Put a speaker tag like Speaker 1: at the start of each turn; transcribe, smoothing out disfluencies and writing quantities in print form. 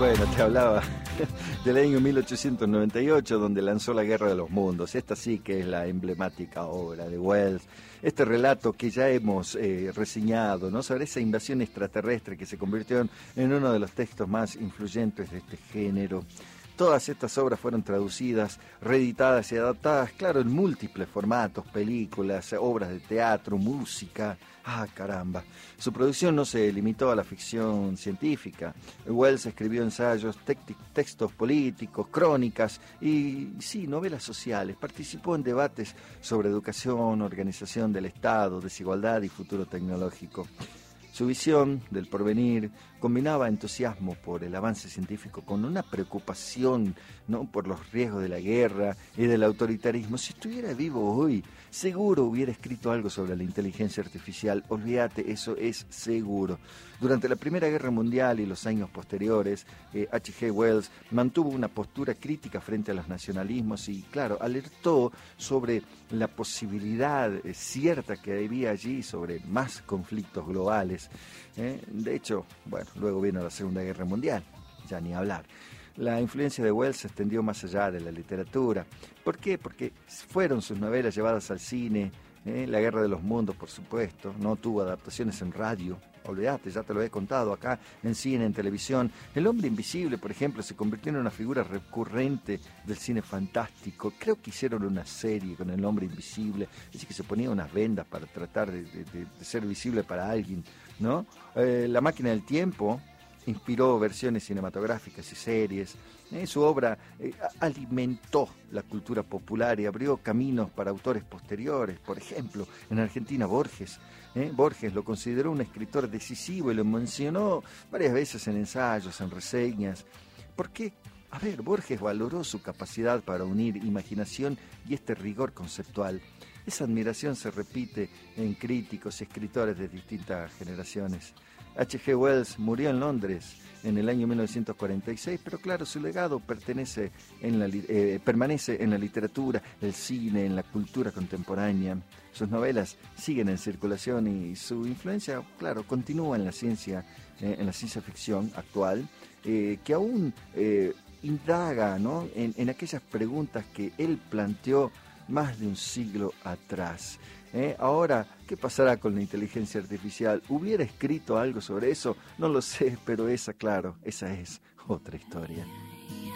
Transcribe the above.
Speaker 1: Bueno, te hablaba del año 1898, donde lanzó La Guerra de los Mundos. Esta sí que es la emblemática obra de Wells. Este relato que ya hemos reseñado, ¿no?, sobre esa invasión extraterrestre que se convirtió en uno de los textos más influyentes de este género. Todas estas obras fueron traducidas, reeditadas y adaptadas, claro, en múltiples formatos, películas, obras de teatro, música. ¡Ah, caramba! Su producción no se limitó a la ficción científica. Wells escribió ensayos, textos políticos, crónicas y, sí, novelas sociales. Participó en debates sobre educación, organización del Estado, desigualdad y futuro tecnológico. Su visión del porvenir combinaba entusiasmo por el avance científico con una preocupación, ¿no?, por los riesgos de la guerra y del autoritarismo. Si estuviera vivo hoy, seguro hubiera escrito algo sobre la inteligencia artificial. Olvídate, eso es seguro. Durante la Primera Guerra Mundial y los años posteriores, H.G. Wells mantuvo una postura crítica frente a los nacionalismos y, claro, alertó sobre la posibilidad cierta que había allí sobre más conflictos globales. De hecho, bueno, luego vino la Segunda Guerra Mundial, ya ni hablar. La influencia de Wells se extendió más allá de la literatura. ¿Por qué? Porque fueron sus novelas llevadas al cine. La Guerra de los Mundos, por supuesto, no tuvo adaptaciones en radio. Olvídate, ya te lo he contado acá, en cine, en televisión. El Hombre Invisible, por ejemplo, se convirtió en una figura recurrente del cine fantástico. Creo que hicieron una serie con el Hombre Invisible, es decir, que se ponía unas vendas para tratar de ser visible para alguien, ¿no? La Máquina del Tiempo inspiró versiones cinematográficas y series. Su obra alimentó la cultura popular y abrió caminos para autores posteriores. Por ejemplo, en Argentina, Borges. Borges lo consideró un escritor decisivo y lo mencionó varias veces en ensayos, en reseñas. ¿Por qué? A ver, Borges valoró su capacidad para unir imaginación y este rigor conceptual. Esa admiración se repite en críticos y escritores de distintas generaciones. H.G. Wells murió en Londres en el año 1946, pero claro, su legado permanece en la literatura, el cine, en la cultura contemporánea. Sus novelas siguen en circulación y su influencia, claro, continúa en la ciencia ficción actual, que aún indaga, ¿no?, en aquellas preguntas que él planteó más de un siglo atrás. Ahora, ¿qué pasará con la inteligencia artificial? ¿Hubiera escrito algo sobre eso? No lo sé, pero esa es otra historia.